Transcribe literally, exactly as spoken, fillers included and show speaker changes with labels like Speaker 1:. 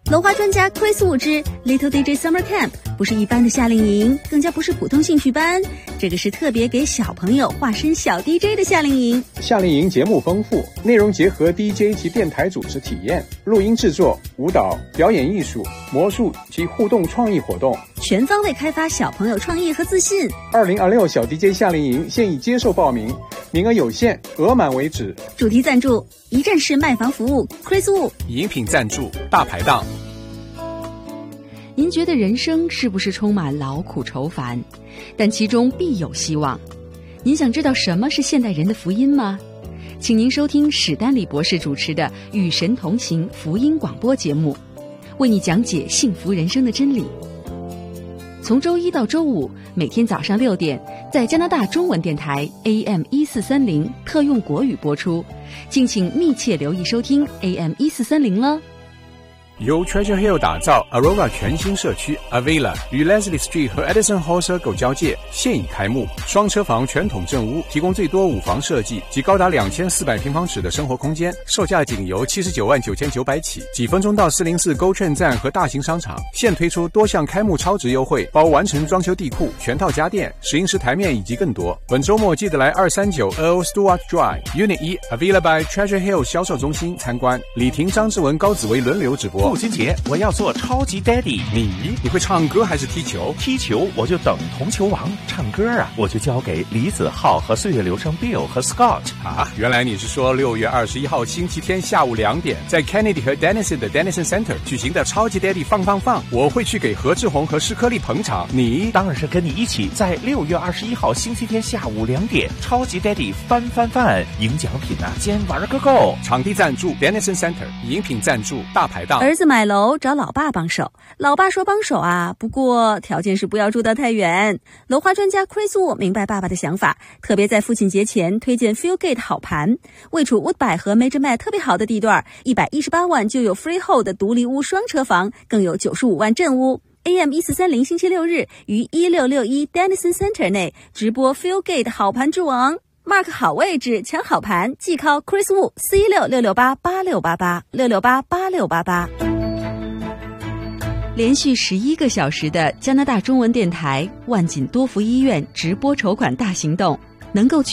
Speaker 1: 楼花专家 Chris Wu 之 Little D J Summer Camp 不是一般的夏令营，更加不是普通兴趣班，这个是特别给小朋友化身小 D J 的夏令营。
Speaker 2: 夏令营节目丰富，内容结合 D J 及电台主持体验、录音制作、舞蹈、表演艺术、魔术及互动创意活动，
Speaker 1: 全方位开发小朋友创意和自信。
Speaker 2: 二零二六小 D J 夏令营现已接受报名，名额有限，额满为止。
Speaker 1: 主题赞助一站式卖房服务 Chris Wu，
Speaker 3: 饮品赞助大排档。
Speaker 4: 您觉得人生是不是充满劳苦愁烦？但其中必有希望。您想知道什么是现代人的福音吗？请您收听史丹利博士主持的《与神同行》福音广播节目，为你讲解幸福人生的真理。从周一到周五，每天早上六点，在加拿大中文电台 A M 一四三零特用国语播出，敬请密切留意收听 A M 一四三零了。
Speaker 3: 由 Treasure Hill 打造 Aurora 全新社区 Avila 与 Leslie Street 和 Edison Hall Circle 交界现已开幕，双车房全统正屋，提供最多五房设计及高达两千四百平方尺的生活空间，售价仅由七十九万九千九百起，几分钟到四零四 GO 券站和大型商场，现推出多项开幕超值优惠，包完成装修地库、全套家电、石英石台面以及更多。本周末记得来二三九 Earl Stewart Drive Unit 一 Avila by Treasure Hill 销售中心参观。李婷、张志文、高紫薇轮流直播。
Speaker 5: 父亲节我要做超级 daddy。
Speaker 3: 你你会唱歌还是踢球？
Speaker 5: 踢球我就等同球王，唱歌啊我就交给李子浩和岁月流声 Bill 和 Scott。
Speaker 3: 啊，原来你是说六月二十一号星期天下午两点在 Kennedy 和 Denison 的 Denison Center 举行的超级 daddy 放放放，我会去给何志宏和施科利捧场。你
Speaker 5: 当然是跟你一起在六月二十一号星期天下午两点超级 daddy 翻翻翻，赢奖品啊先玩个够。
Speaker 3: 场地赞助 Denison Center， 饮品赞助大排档。
Speaker 1: 儿子买楼找老爸帮手，老爸说帮手啊，不过条件是不要住得太远。楼花专家 Chris Wu 明白爸爸的想法，特别在父亲节前推荐 Fieldgate 好盘，位处 Woodbine 和 Major Met 特别好的地段，一百一十八万就有 freehold 的独立屋双车房，更有九十五万正屋。A M 一四三零星期六日于一六六一 Denison Center 内直播 Fieldgate 好盘之王。Mark 好位置抢好盘，即 call Chris Wu 四一六六六八八六八八六六八八六八八。
Speaker 4: 连续十一个小时的加拿大中文电台万锦多福医院直播筹款大行动，能够